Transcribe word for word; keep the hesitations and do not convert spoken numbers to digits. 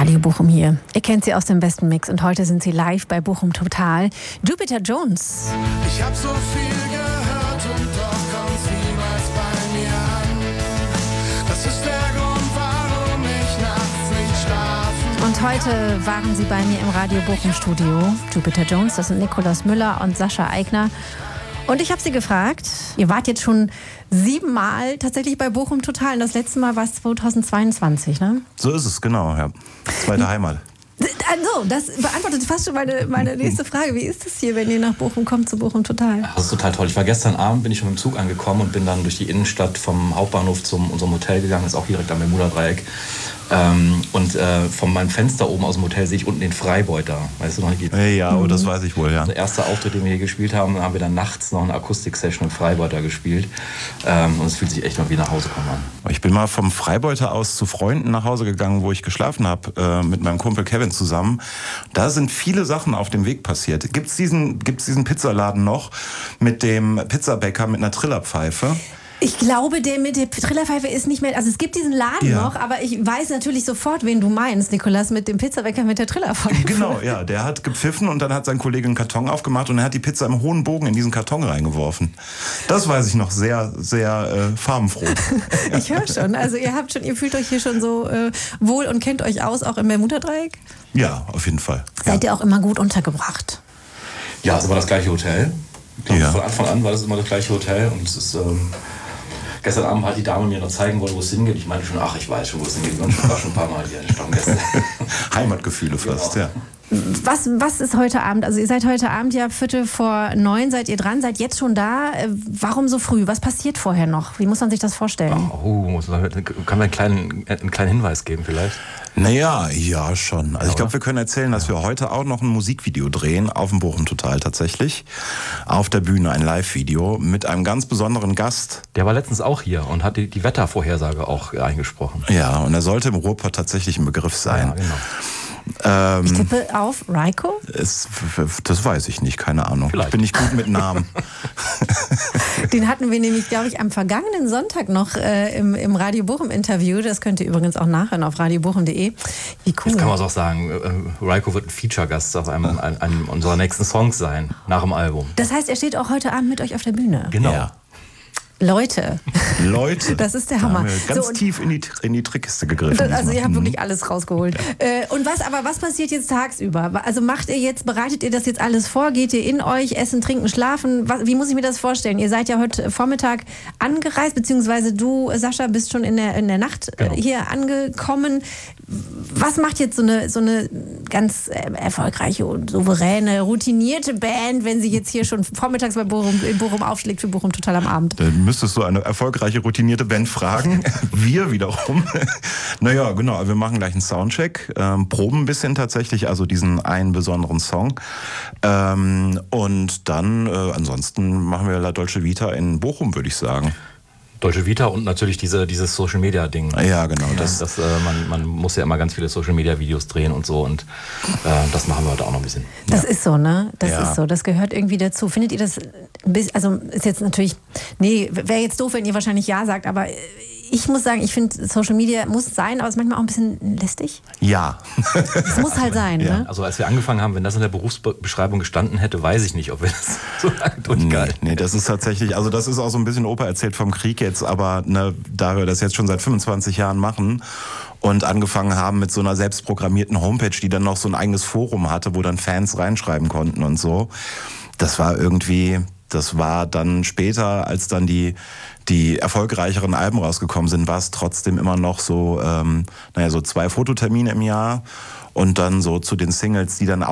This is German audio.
Radio Bochum hier. Ihr kennt sie aus dem besten Mix und heute sind sie live bei Bochum Total. Jupiter Jones. Ich hab so viel gehört und doch kommt's niemals bei mir an. Das ist der Grund, warum ich nachts nicht schlafen Und heute waren sie bei mir im Radio Bochum Studio. Jupiter Jones, das sind Nikolaus Müller und Sascha Aigner. Und ich habe sie gefragt, ihr wart jetzt schon siebenmal tatsächlich bei Bochum Total. Und das letzte Mal war es zweitausendzweiundzwanzig, ne? So ist es, genau, ja. Zweite Heimat. Also, das beantwortet fast schon meine, meine nächste Frage. Wie ist es hier, wenn ihr nach Bochum kommt, zu Bochum Total? Das ist total toll. Ich war gestern Abend, bin ich schon im Zug angekommen und bin dann durch die Innenstadt vom Hauptbahnhof zu unserem Hotel gegangen. Das ist auch direkt am Bermuda-Dreieck. Ähm, und äh, von meinem Fenster oben aus dem Hotel sehe ich unten den Freibeuter. Weißt du noch nicht? Ja, aber das weiß ich wohl, ja. Der erste Auftritt, den wir hier gespielt haben, haben wir dann nachts noch eine Akustik-Session im Freibeuter gespielt. Ähm, und es fühlt sich echt mal wie nach Hause kommen an. Ich bin mal vom Freibeuter aus zu Freunden nach Hause gegangen, wo ich geschlafen habe, äh, mit meinem Kumpel Kevin zusammen. Da sind viele Sachen auf dem Weg passiert. Gibt's diesen, gibt's diesen Pizzaladen noch mit dem Pizzabäcker mit einer Trillerpfeife? Ich glaube, der mit der Trillerpfeife ist nicht mehr. Also es gibt diesen Laden Ja. noch, aber ich weiß natürlich sofort, wen du meinst, Nikolaus, mit dem Pizzabäcker mit der Trillerpfeife. Genau, ja. Der hat gepfiffen und dann hat sein Kollege einen Karton aufgemacht und er hat die Pizza im hohen Bogen in diesen Karton reingeworfen. Das weiß ich noch sehr, sehr äh, farbenfroh. Ich höre schon. Also ihr habt schon, ihr fühlt euch hier schon so äh, wohl und kennt euch aus, auch im Bermuda-Dreieck? Ja, auf jeden Fall. Seid ihr auch immer gut untergebracht? Ja, es ist immer das gleiche Hotel. Ich glaube, Ja. von Anfang an war das immer das gleiche Hotel. Und es ist, ähm, gestern Abend hat die Dame mir noch zeigen wollen, wo es hingeht. Ich meinte schon, ach, ich weiß schon, wo es hingeht. Ich war schon ein paar Mal hier in Stammgäste. Heimatgefühle fast, Genau. ja. Was, was ist heute Abend? Also ihr seid heute Abend ja Viertel vor neun, seid ihr dran, seid jetzt schon da. Äh, Warum so früh? Was passiert vorher noch? Wie muss man sich das vorstellen? Oh, muss man, kann man einen kleinen, einen kleinen Hinweis geben vielleicht? Naja, ja schon. Also ich glaube, wir können erzählen, dass wir heute auch noch ein Musikvideo drehen, auf dem Bochum Total tatsächlich. Auf der Bühne ein Live-Video mit einem ganz besonderen Gast. Der war letztens auch hier und hat die, die Wettervorhersage auch eingesprochen. Ja, und er sollte im Ruhrpott tatsächlich ein Begriff sein. Ja, genau. Ähm, Ich tippe auf Raiko. es, das weiß ich nicht, keine Ahnung. Vielleicht. Ich bin nicht gut mit Namen. Den hatten wir nämlich, glaube ich, am vergangenen Sonntag noch äh, im, im Radio Bochum-Interview. Das könnt ihr übrigens auch nachhören auf radio bochum punkt de. Wie cool. Jetzt kann man es auch sagen, äh, Raiko wird ein Feature-Gast auf einem, einem, einem unserer nächsten Songs sein, nach dem Album. Das heißt, er steht auch heute Abend mit euch auf der Bühne. Genau. Ja. Leute. Leute. Das ist der da Hammer. haben wir ganz So, und- tief in die, in die Trickkiste gegriffen. Das, also diesmal. ihr habt Mhm. wirklich alles rausgeholt. Äh, und was, aber was passiert jetzt tagsüber? Also macht ihr jetzt, bereitet ihr das jetzt alles vor? Geht ihr in euch, essen, trinken, schlafen? Was, wie muss ich mir das vorstellen? Ihr seid ja heute Vormittag angereist, beziehungsweise du, Sascha, bist schon in der, in der Nacht Genau. äh, hier angekommen. Was macht jetzt so eine, so eine ganz äh, erfolgreiche und souveräne, routinierte Band, wenn sie jetzt hier schon vormittags bei Bochum, in Bochum aufschlägt für Bochum Total am Abend? Dann müsstest du eine erfolgreiche, routinierte Band fragen. Wir wiederum. Naja, genau, wir machen gleich einen Soundcheck, ähm, proben ein bisschen tatsächlich, also diesen einen besonderen Song. Ähm, und dann, äh, ansonsten machen wir La Dolce Vita in Bochum, würde ich sagen. Deutsche Vita und natürlich diese, dieses Social-Media-Ding. Ja, genau. Das, Das, äh, man, man muss ja immer ganz viele Social-Media-Videos drehen und so und äh, das machen wir heute auch noch ein bisschen. Das ist so, ne? Das Ja. ist so. Das gehört irgendwie dazu. Findet ihr das, ein bisschen- also ist jetzt natürlich, nee, wäre jetzt doof, wenn ihr wahrscheinlich Ja sagt, aber ich muss sagen, ich finde, Social Media muss sein, aber es ist manchmal auch ein bisschen lästig. ja. Es muss halt sein, Ja. ne? Also als wir angefangen haben, wenn das in der Berufsbeschreibung gestanden hätte, weiß ich nicht, ob wir das so lange Nee, durchgehalten nee, das ist tatsächlich, also das ist auch so ein bisschen Opa erzählt vom Krieg jetzt, aber ne, da wir das jetzt schon seit fünfundzwanzig Jahren machen und angefangen haben mit so einer selbstprogrammierten Homepage, die dann noch so ein eigenes Forum hatte, wo dann Fans reinschreiben konnten und so, das war irgendwie, das war dann später, als dann die die erfolgreicheren Alben rausgekommen sind, war es trotzdem immer noch so, ähm, naja, so zwei Fototermine im Jahr und dann so zu den Singles, die dann